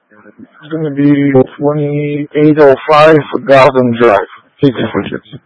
It's going to be 2805 Garden Drive. Take it for it.